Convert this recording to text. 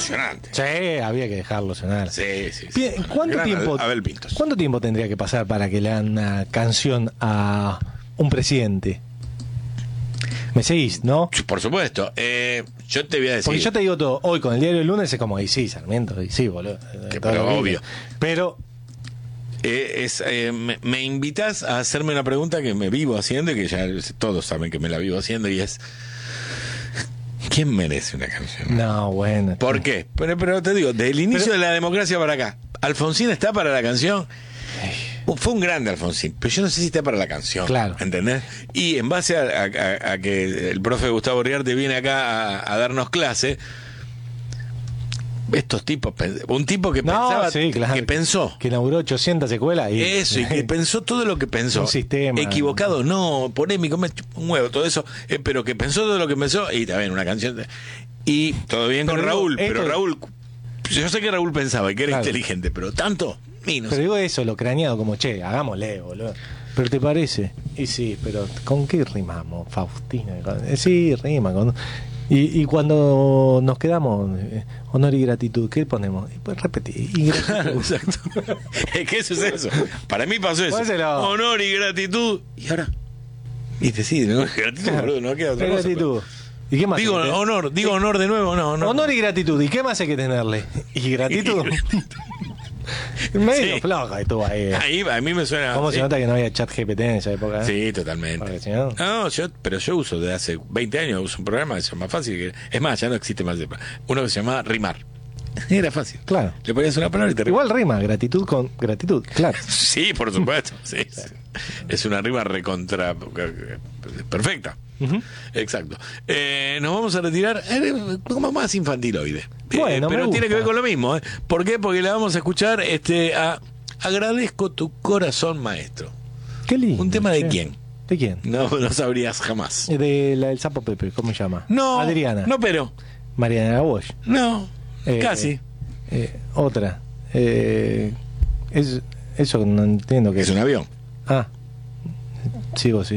emocionante. Sí, había que dejarlo sonar. Sí. Bien, Abel Pintos. ¿Cuánto tiempo tendría que pasar para que le hagan una canción a un presidente? ¿Me seguís, no? Por supuesto. Yo te voy a decir. Porque yo te digo todo. Hoy con el diario del lunes es como, y sí, Sarmiento, y sí, boludo. Pero obvio. Pero... me invitas a hacerme una pregunta que me vivo haciendo y que ya todos saben que me la vivo haciendo, y es: ¿quién merece una canción? No, bueno. ¿Por qué? Pero te digo, desde el inicio de la democracia para acá, ¿Alfonsín está para la canción? Fue un grande Alfonsín, pero yo no sé si está para la canción. Claro. ¿Entendés? Y en base a que el profe Gustavo Riarte viene acá a darnos clase, estos tipos, un tipo que pensaba, sí, claro, que pensó, que inauguró 800 secuelas y eso, y que pensó todo lo que pensó, un sistema equivocado, no, polémico, me chupa un huevo, todo eso, pero que pensó todo lo que pensó, y también una canción y todo bien con Raúl, pero Raúl, yo sé que Raúl pensaba y que era inteligente, pero tanto, no pero digo eso, lo craneado, como, che, hagámosle, boludo. ¿Pero te parece? Y sí, pero ¿con qué rimamos, Faustina? Sí, rima con... Y cuando nos quedamos, honor y gratitud, ¿qué ponemos? Pues repetí, y gratitud. Exacto. Es que eso es eso. Para mí pasó eso. Pónselo. Honor y gratitud. Y ahora. Y te sí, ¿no? Gratitud, boludo, no queda otra cosa. Gratitud. ¿Y qué más? Digo honor, honor de nuevo, no. Honor y gratitud. ¿Y qué más hay que tenerle? ¿Y gratitud? Medio floja estuvo ahí. Ahí a mí me suena. ¿Cómo se nota que no había chat GPT en esa época? Sí, totalmente. No, pero yo uso desde hace 20 años uso un programa que se llama Fácil, que es más, ya no existe más uno que se llama Rimar. Era fácil. Claro. Le ponías una palabra y te igual rima, gratitud con gratitud, claro. Sí, por supuesto. Sí. Es una rima recontra perfecta. Exacto. Nos vamos a retirar como más infantiloide. Bueno, pero tiene que ver con lo mismo. ¿Por qué? Porque la vamos a escuchar a Agradezco tu corazón, maestro. Qué lindo. ¿Un tema de quién? ¿De quién? No sabrías jamás. De la del Sapo Pepe, ¿cómo se llama? No. Adriana. No, pero. Mariana Bosch. No. Casi. Otra. Eso no entiendo qué es. Un avión. Sigo, sí.